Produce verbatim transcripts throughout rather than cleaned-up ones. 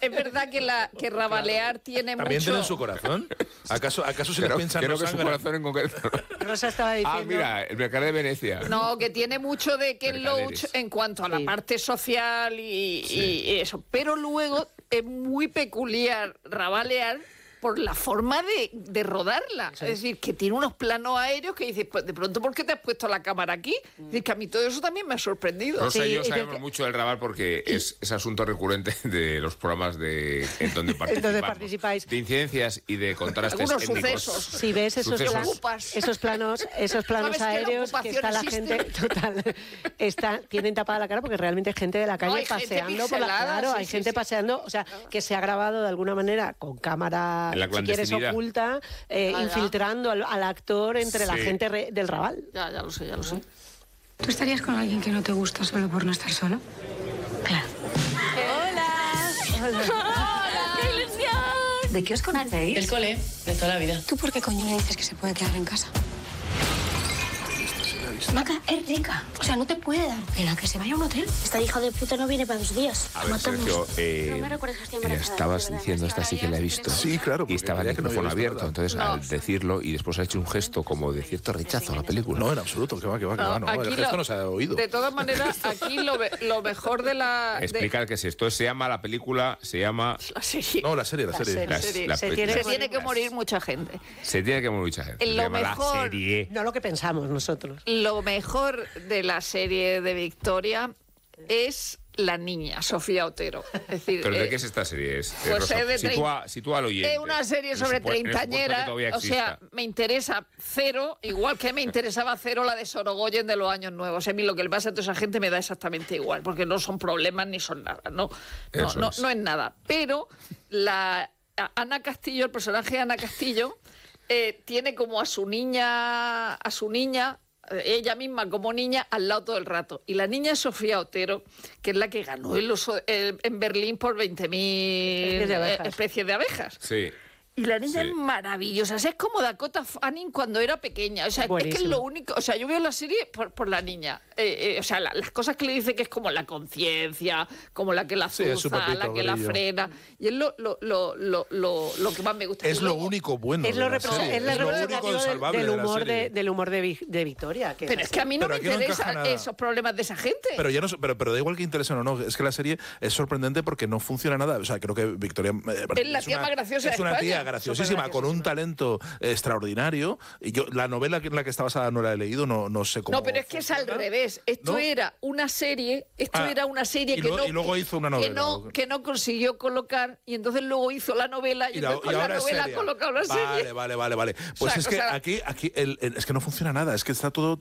es verdad que, la, que rabalear tiene ¿También mucho... tienen su corazón? ¿Acaso, acaso se Creo, les piensa creo no que su sangra? corazón en concreto. Rosa estaba diciendo... Ah, mira, el mercader de Venecia. No, que tiene mucho de Ken Loach Mercaderes. en cuanto a la Sí. parte social y, Sí. y eso. Pero luego es muy peculiar rabalear por la forma de, de rodarla. Es decir, que tiene unos planos aéreos que dices, pues de pronto, ¿por qué te has puesto la cámara aquí? Es decir, que a mí todo eso también me ha sorprendido. Rosa Sí, y yo y que- sabemos mucho del Raval porque es, es asunto recurrente de los programas de, en donde participamos. participáis. De incidencias y de contrastes Algunos étnicos. sucesos. Si ves esos, Sucesos. plan- Ocupas. esos planos, esos planos ¿Sabes que la aéreos que ocupación está la existe? gente total, está, tienen tapada la cara porque realmente hay gente de la calle hay gente paseando por la pixelada, claro, sí, hay sí, gente sí. paseando, o sea, que se ha grabado de alguna manera con cámara, En la si quieres clandestinidad. oculta, eh, Ah, ya. infiltrando al, al actor entre la Sí. gente re- del Raval. Ya, ya lo sé, ya lo sé. ¿Tú estarías con alguien que no te gusta solo por no estar solo? Claro. ¿De qué os conocéis? El cole, de toda la vida. ¿Tú por qué coño le dices que se puede quedar en casa? Maca, es rica. O sea, no te puede dar pena que se vaya a un hotel. Esta hija de puta no viene para dos días. A ver, Matamos. Sergio, eh, No me recuerdes que estoy eh, embarazada, estabas de verdad, diciendo, es que esta sí que ahora la he ya visto. Sí, claro, Y porque estaba en creía el que no había micrófono visto, abierto. ¿verdad? Entonces, No. al decirlo, y después ha hecho un gesto como de cierto rechazo a la película. No, en absoluto, que va, que va, que va. No, el gesto no se ha oído. De todas maneras, aquí lo, ve- lo mejor de la... de- Explica qué es esto. Se llama la película, se llama... la serie. No, la serie, la serie. Las- serie. la- Se la- tiene Se que tiene que las- morir mucha gente. Se tiene que morir mucha gente. En Se lo llama mejor- la serie. No lo que pensamos nosotros. Lo mejor de la serie de Victoria es la niña, Sofía Otero. Es decir, ¿Pero de eh, qué es esta serie? Es, pues Rosa, es de sitúa, sitúa al oyente. es una serie En el sobre supu- en el supuesto que treintañera, todavía o sea, exista. me interesa cero, igual que me interesaba cero la de Sorogoyen de los años nuevos. A mí lo que le pasa a toda esa gente me da exactamente igual, porque no son problemas ni son nada, no, no, Eso no, es. no es nada. Pero la a- Ana Castillo, el personaje de Ana Castillo, eh, tiene como a su niña, a su niña, eh, ella misma como niña, al lado todo el rato. Y la niña es Sofía Otero, que es la que ganó el oso, el- en Berlín por veinte mil Especies de abejas. especies de abejas. Sí. Y la niña Sí. es maravillosa. O sea, es como Dakota Fanning cuando era pequeña. O sea, es que es Buenísimo. lo único. O sea, yo veo la serie por, por la niña. Eh, eh, o sea, la- las cosas que le dice que es como la conciencia, como la que la Sí, es su azuza, Pepito la que la Grillo. frena. Y es lo, lo, lo, lo, lo, lo que más me gusta. Es Y lo luego- único bueno. Es de lo, la represe- serie. es lo Es lo único representativo del, salvable del de la humor, serie. de, del humor de, Vi- de Victoria. Que Pero es que a mí no Pero me aquí no encaja interesan nada. esos problemas de esa gente. Pero ya no, pero, pero da igual que interesen o no, es que la serie es sorprendente porque no funciona nada. O sea, creo que Victoria eh, Es la tía una, más graciosa es de una España. tía graciosísima, con un talento extraordinario. Y yo la novela en la que está basada no la he leído, no, no sé cómo. No, pero es que es al funciona. revés. Esto ¿No? era una serie, esto Ah, era una serie y que, luego- no, y luego hizo una que novela. no, que no consiguió colocar y entonces luego hizo la novela y, Y, la- entonces y con la ahora es novela ha seria. colocado la vale, serie. Vale, vale, vale. Pues sea, es o que sea- aquí, aquí el- el- es que no funciona nada, es que está todo.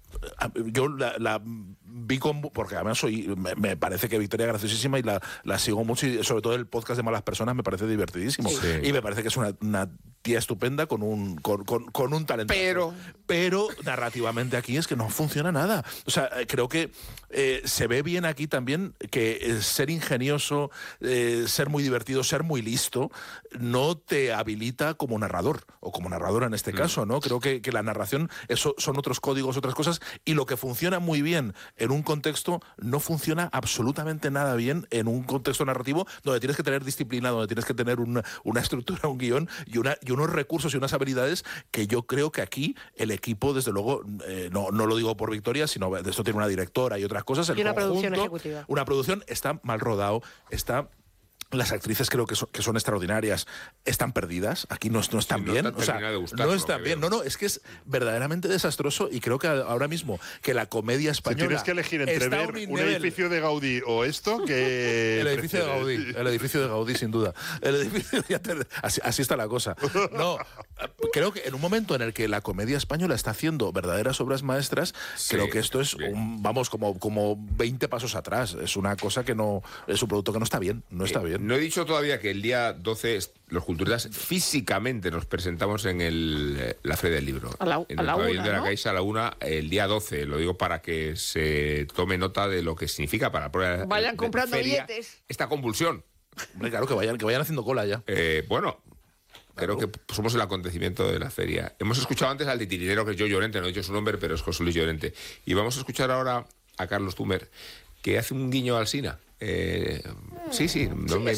Yo la, la vi con. Porque además soy, me, me parece que Victoria es graciosísima y la, la sigo mucho, y sobre todo el podcast de Malas Personas me parece divertidísimo. Sí. Y me parece que es una, una tía estupenda con un, con, con, con un talento. Pero- Pero narrativamente aquí es que no funciona nada. O sea, eh, creo que eh, se ve bien aquí también que eh, ser ingenioso, eh, ser muy divertido, ser muy listo, no te habilita como narrador, o como narradora en este caso, ¿no? Creo que, que la narración eso son otros códigos, otras cosas, y lo que funciona muy bien en un contexto no funciona absolutamente nada bien en un contexto narrativo donde tienes que tener disciplina, donde tienes que tener una, una estructura, un guión y, una, y unos recursos y unas habilidades que yo creo que aquí el equipo, desde luego, eh, no, no lo digo por Victoria, sino de esto tiene una directora y otras cosas. El Y una producción conjunto, ejecutiva. Una producción está mal rodado, está... Las actrices creo que son, que son extraordinarias, están perdidas, aquí no, no están Sí, no bien, te han o sea, terminado de gustar, no por lo están que bien, veo. no, no, es que es verdaderamente desastroso y creo que ahora mismo que la comedia Si española tienes que elegir entre está a ver un un nivel- edificio de Gaudí o esto, que el edificio de Gaudí, el edificio de Gaudí, sin duda. El edificio, ya te- así, así está la cosa. No, creo que en un momento en el que la comedia española está haciendo verdaderas obras maestras, Sí, creo que esto es, bien. un, vamos, como, como veinte pasos atrás. Es una cosa que no, es un producto que no está bien, no está Eh, bien. No he dicho todavía que el día doce est- los culturistas físicamente nos presentamos en el, eh, la Feria del Libro. A la- en a el la pabellón una, de la ¿no? Caixa a la una el día doce. Lo digo para que se tome nota de lo que significa para la prueba Vayan de comprando feria billetes. esta convulsión. Hombre, claro, que vayan, que vayan haciendo cola ya. Eh, bueno, creo que somos el acontecimiento de la feria. Hemos escuchado antes al titiritero, que es Joe Llorente, no he dicho su nombre, pero es José Luis Llorente. Y vamos a escuchar ahora a Carlos Tumer, que hace un guiño al Sina. Eh, sí, sí, no me